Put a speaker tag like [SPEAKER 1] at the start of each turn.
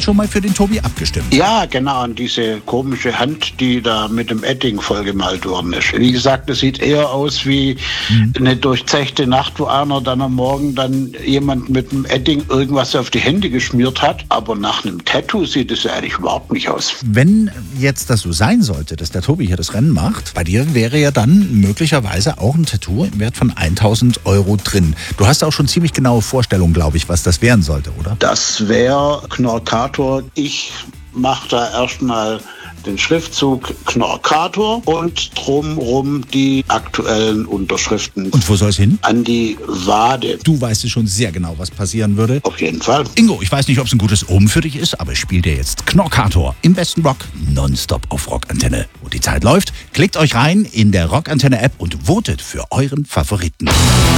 [SPEAKER 1] schon mal für den Tobi abgestimmt.
[SPEAKER 2] Ja, genau, an diese komische Hand, die da mit dem Edding vollgemalt worden ist. Wie gesagt, das sieht eher aus wie eine durchzechte Nacht, wo einer dann am Morgen dann jemand mit dem Edding irgendwas auf die Hände geschmiert hat. Aber nach einem Tattoo sieht es ja eigentlich überhaupt nicht aus.
[SPEAKER 1] Wenn jetzt das so sein sollte, dass der Tobi hier das Rennen macht, bei dir wäre ja dann möglicherweise auch ein Tattoo im Wert von 1.000 € drin. Du hast auch schon ziemlich genaue Vorstellungen, glaube ich, was das werden sollte, oder?
[SPEAKER 2] Das wäre Knorkator. Ich mache da erstmal den Schriftzug Knorkator und drumrum die aktuellen Unterschriften.
[SPEAKER 1] Und wo soll es hin?
[SPEAKER 2] An die Wade.
[SPEAKER 1] Du weißt schon sehr genau, was passieren würde.
[SPEAKER 2] Auf jeden Fall.
[SPEAKER 1] Ingo, ich weiß nicht, ob es ein gutes Omen für dich ist, aber ich spiele dir jetzt Knorkator im besten Rock nonstop auf Rockantenne. Und die Zeit läuft. Klickt euch rein in der Rockantenne-App und votet für euren Favoriten.